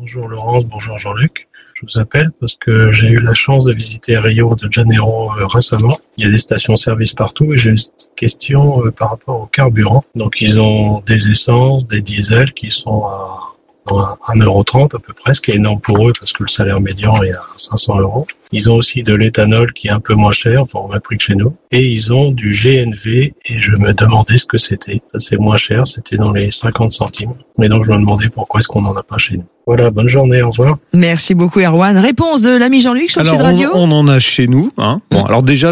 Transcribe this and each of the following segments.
Bonjour Laurence, bonjour Jean-Luc. Je vous appelle parce que j'ai eu la chance de visiter Rio de Janeiro récemment. Il y a des stations-service partout et j'ai une question par rapport au carburant. Donc ils ont des essences, des diesels qui sont à 1,30€ à peu près, ce qui est énorme pour eux parce que le salaire médian est à 500€. Ils ont aussi de l'éthanol qui est un peu moins cher, enfin au même prix que chez nous. Et ils ont du GNV et je me demandais ce que c'était. Ça c'est moins cher, c'était dans les 50 centimes. Mais donc je me demandais pourquoi est-ce qu'on n'en a pas chez nous. Voilà, bonne journée, au revoir. Merci beaucoup Erwan. Réponse de l'ami Jean-Luc sur Sud Radio. On en a chez nous. Hein. Bon, alors déjà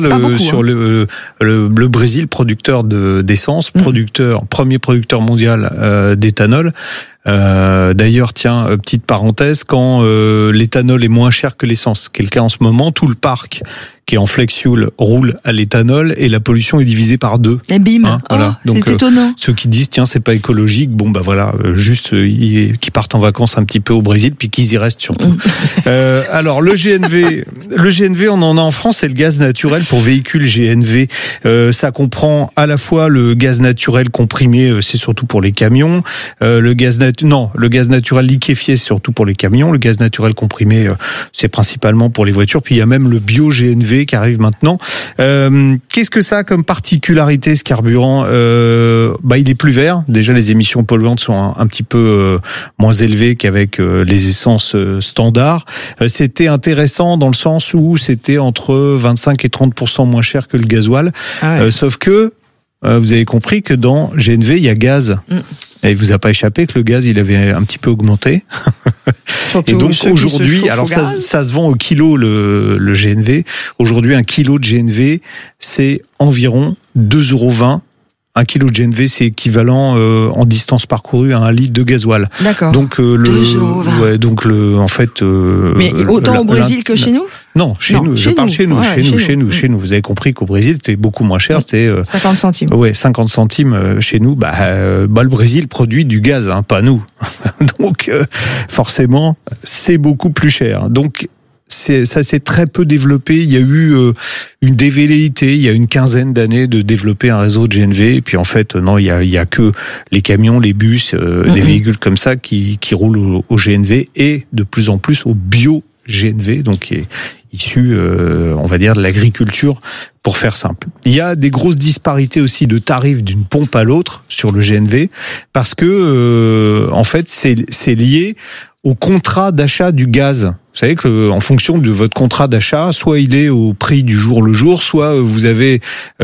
le Brésil, producteur d'essence, premier producteur mondial d'éthanol. D'ailleurs, tiens, petite parenthèse, quand l'éthanol est moins cher que l'essence, qui est le cas en ce moment, tout le parc qui est en flex fuel roule à l'éthanol et la pollution est divisée par 2. Et bim, hein, voilà. Donc, c'est étonnant. Ceux qui disent tiens c'est pas écologique, bon bah voilà, juste qui partent en vacances un petit peu au Brésil puis qu'ils y restent surtout. Alors le GNV on en a en France, c'est le gaz naturel pour véhicules GNV. Ça comprend à la fois le gaz naturel comprimé, c'est surtout pour les camions, le gaz naturel liquéfié c'est surtout pour les camions, le gaz naturel comprimé c'est principalement pour les voitures, puis il y a même le bio-GNV qui arrive maintenant. Qu'est-ce que ça a comme particularité ce carburant? Il est plus vert. Déjà les émissions polluantes sont un petit peu moins élevées qu'avec les essences standards. C'était intéressant dans le sens où c'était entre 25 et 30% moins cher que le gasoil. Sauf que vous avez compris que dans GNV il y a gaz. Et il vous a pas échappé que le gaz il avait un petit peu augmenté. Et donc aujourd'hui, alors ça se vend au kilo le GNV. Aujourd'hui, un kilo de GNV, c'est environ 2,20 €. Un kilo de GNV, c'est équivalent en distance parcourue à 1 litre de gasoil. D'accord. Donc en fait. Mais autant au Brésil que chez nous? Non, chez nous. Je parle chez nous. Vous avez compris qu'au Brésil, c'était beaucoup moins cher. C'était 50 centimes. Ouais, 50 centimes chez nous. Le Brésil produit du gaz, hein, pas nous. Donc forcément, c'est beaucoup plus cher. Donc ça s'est très peu développé. Il y a eu une dévelléité il y a une quinzaine d'années de développer un réseau de GNV. Et puis en fait, non, il y a que les camions, les bus, les véhicules comme ça qui roulent au GNV et de plus en plus au bio-GNV, donc qui est issu, on va dire, de l'agriculture, pour faire simple. Il y a des grosses disparités aussi de tarifs d'une pompe à l'autre sur le GNV parce que en fait, c'est lié au contrat d'achat du gaz. Vous savez que en fonction de votre contrat d'achat, soit il est au prix du jour le jour, soit vous avez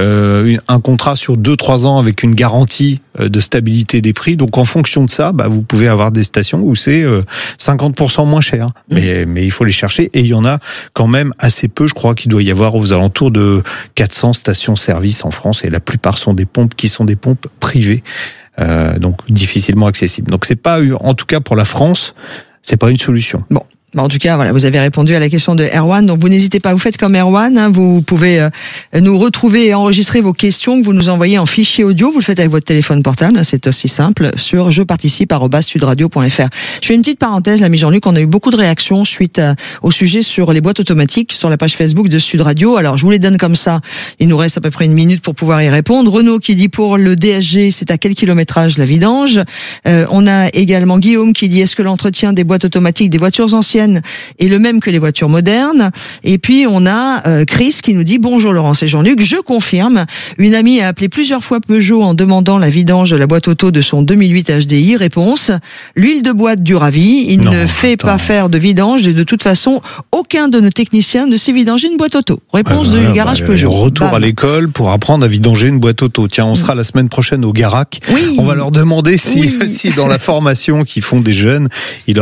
un contrat sur 2-3 ans avec une garantie de stabilité des prix. Donc en fonction de ça, vous pouvez avoir des stations où c'est 50% moins cher. Mais il faut les chercher et il y en a quand même assez peu. Je crois qu'il doit y avoir aux alentours de 400 stations-service en France et la plupart sont des pompes qui sont des pompes privées. Donc difficilement accessibles. Donc c'est pas, en tout cas pour la France, c'est pas une solution. Bon. En tout cas, voilà, vous avez répondu à la question de Erwan. Donc, vous n'hésitez pas, vous faites comme Erwan. Hein, vous pouvez nous retrouver et enregistrer vos questions que vous nous envoyez en fichier audio. Vous le faites avec votre téléphone portable. C'est aussi simple sur jeparticipe@sudradio.fr. Je fais une petite parenthèse, l'ami Jean-Luc. On a eu beaucoup de réactions suite au sujet sur les boîtes automatiques sur la page Facebook de Sud Radio. Alors, je vous les donne comme ça. Il nous reste à peu près 1 minute pour pouvoir y répondre. Renaud qui dit pour le DSG, c'est à quel kilométrage la vidange? On a également Guillaume qui dit est-ce que l'entretien des boîtes automatiques des voitures anciennes est le même que les voitures modernes? Et puis on a Chris qui nous dit bonjour Laurence et Jean-Luc, je confirme, une amie a appelé plusieurs fois Peugeot en demandant la vidange de la boîte auto de son 2008 HDI. Réponse, l'huile de boîte dure à vie, il ne fait pas faire de vidange et de toute façon aucun de nos techniciens ne sait vidanger une boîte auto. Réponse du garage Peugeot. Retour à l'école pour apprendre à vidanger une boîte auto. Tiens, on sera la semaine prochaine au Garac. Oui. On va leur demander si dans la formation qu'ils font des jeunes, il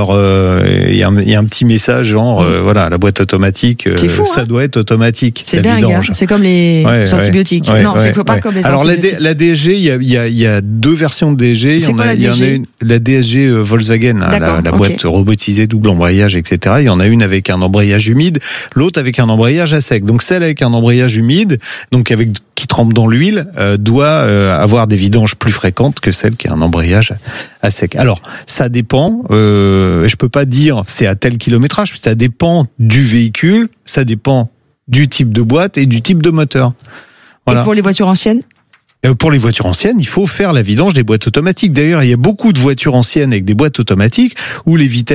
y a un petit message genre voilà, la boîte automatique ça doit être automatique. C'est dingue, hein. C'est comme les antibiotiques. C'est pas comme les antibiotiques. Alors la DSG, il y a 2 versions de DSG. Il y en a une, la DSG Volkswagen, la boîte robotisée, double embrayage, etc. Il y en a une avec un embrayage humide, l'autre avec un embrayage à sec. Donc celle avec un embrayage humide, donc qui trempe dans l'huile, doit avoir des vidanges plus fréquentes que celle qui a un embrayage à sec. Alors ça dépend. Je peux pas dire c'est à tel kilométrage. Ça dépend du véhicule, ça dépend du type de boîte et du type de moteur. Voilà. Et pour les voitures anciennes ? Pour les voitures anciennes, il faut faire la vidange des boîtes automatiques. D'ailleurs, il y a beaucoup de voitures anciennes avec des boîtes automatiques où les vitesses